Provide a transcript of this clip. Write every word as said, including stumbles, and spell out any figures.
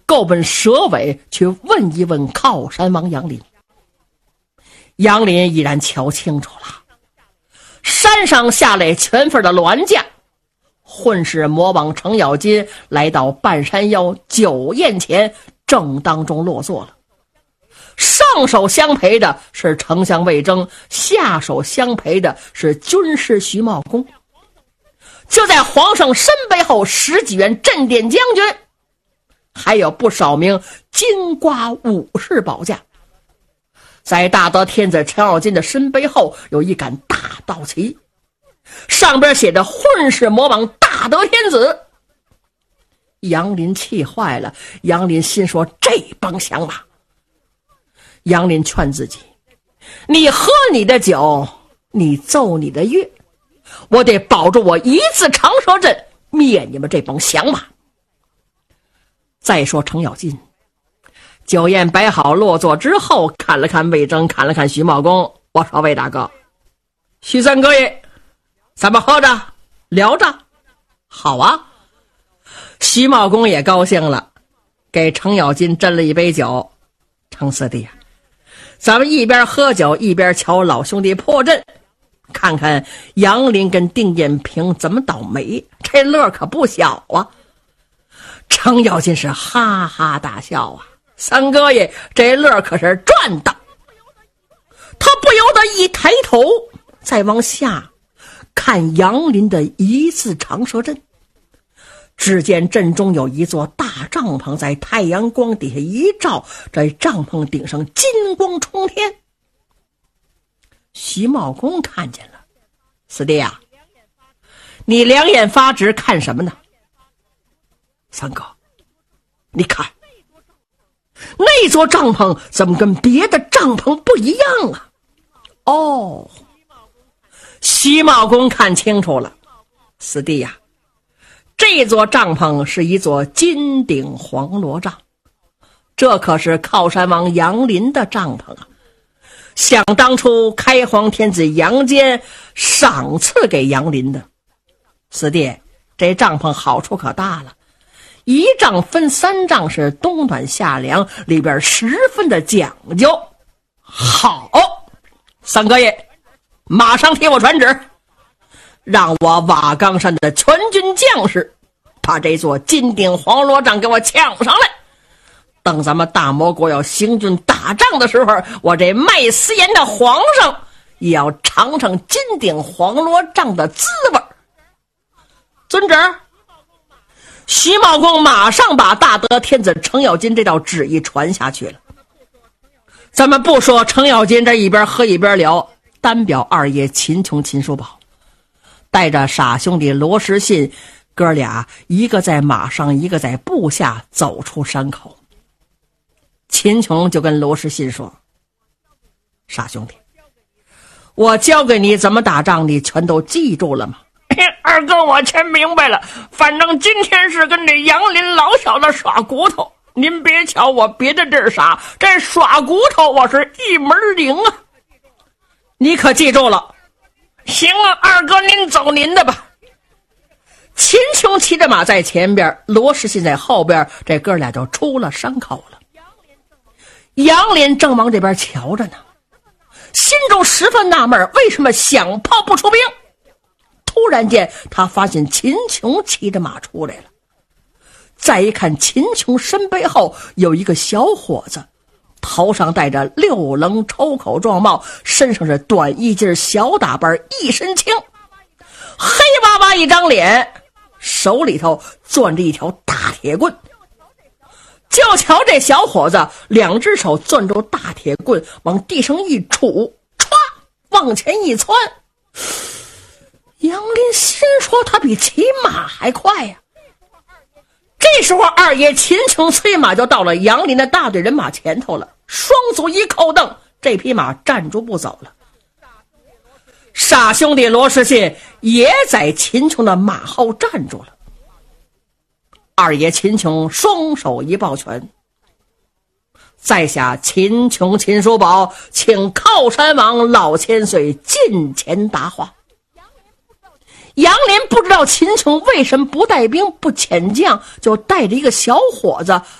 够奔蛇尾去问一问靠山王杨林。杨林已然瞧清楚了，山上下来全份的銮驾，混世魔王程咬金来到半山腰酒宴前，正当中落座了。上手相陪的是丞相魏征，下手相陪的是军师徐茂公。就在皇上身背后十几员镇殿将军，还有不少名金瓜武士保驾。在大德天子程咬金的身背后有一杆大道旗，上边写着混世魔王大德天子。杨林气坏了，杨林心说这帮响马。杨林劝自己，你喝你的酒，你奏你的乐，我得保住我一字长蛇阵，灭你们这帮响马。再说程咬金，酒宴摆好落座之后，看了看魏征，看了看徐茂公，我说魏大哥，徐三哥爷，咱们喝着聊着。好啊。徐茂公也高兴了，给程咬金斟了一杯酒。程四弟啊，咱们一边喝酒一边瞧老兄弟破阵，看看杨林跟丁彦平怎么倒霉，这乐可不小啊。程咬金是哈哈大笑啊，三哥爷这乐可是赚的。他不由得一抬头，再往下看杨林的一字长蛇阵。只见阵中有一座大帐篷，在太阳光底下一照，这帐篷顶上金光冲天。徐茂公看见了，四弟啊，你两眼发直看什么呢？三哥，你看那座帐篷怎么跟别的帐篷不一样啊？哦，徐茂公看清楚了，四弟呀、啊，这座帐篷是一座金顶黄罗帐，这可是靠山王杨林的帐篷啊！想当初开皇天子杨坚赏赐给杨林的。四弟，这帐篷好处可大了，一帐分三帐，是冬暖夏凉，里边十分的讲究。好，三哥爷，马上替我传旨，让我瓦岗山的全军将士把这座金顶黄罗帐给我抢上来。等咱们大魔国要行军打仗的时候，我这卖私盐的皇上也要尝尝金顶黄罗帐的滋味。遵旨。徐茂公马上把大德天子程咬金这道旨意传下去了。咱们不说程咬金这一边喝一边聊，单表二爷秦琼秦叔宝带着傻兄弟罗时信哥俩，一个在马上，一个在步下走出山口。秦琼就跟罗时信说，傻兄弟，我教给你怎么打仗，你全都记住了吗？ 二哥，我全明白了，反正今天是跟这杨林老小子耍骨头，您别瞧我别的地儿傻，这耍骨头我是一门灵啊。 你可记住了。 行啊，二哥您走您的吧。 秦琼骑着马在前边，罗时信在后边，这哥俩就出了山口了。杨林正往这边瞧着呢，心中十分纳闷，为什么响炮不出兵？突然间他发现秦琼骑着马出来了，再一看秦琼身背后有一个小伙子，头上戴着六棱抽口状帽，身上是短衣襟小打扮，一身轻，黑巴巴一张脸，手里头攥着一条大铁棍。就瞧这小伙子两只手攥住大铁棍，往地上一杵，歘往前一窜。杨林心说他比骑马还快呀、啊。这时候二爷秦琼催马就到了杨林的大队人马前头了，双足一扣蹬，这匹马站住不走了。傻兄弟罗时信也在秦琼的马后站住了。二爷秦琼双手一抱拳，在下秦琼秦叔宝，请靠山王老千岁近前答话。杨林不知道秦琼为什么不带兵不遣将，就带着一个小伙子